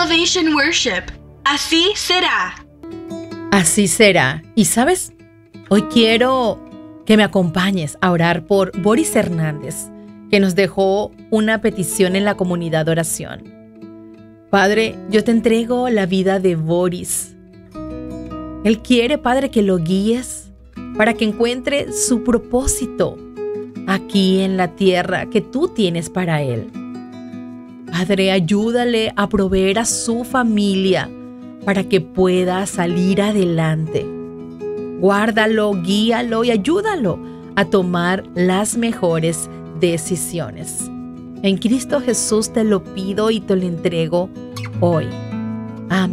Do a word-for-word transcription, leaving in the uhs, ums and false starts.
Salvation Worship. Así será. Así será. ¿Y sabes? Hoy quiero que me acompañes a orar por Boris Hernández, que nos dejó una petición en la comunidad de oración. Padre, yo te entrego la vida de Boris. Él quiere, Padre, que lo guíes para que encuentre su propósito aquí en la tierra que tú tienes para él. Padre, ayúdale a proveer a su familia para que pueda salir adelante. Guárdalo, guíalo y ayúdalo a tomar las mejores decisiones. En Cristo Jesús te lo pido y te lo entrego hoy.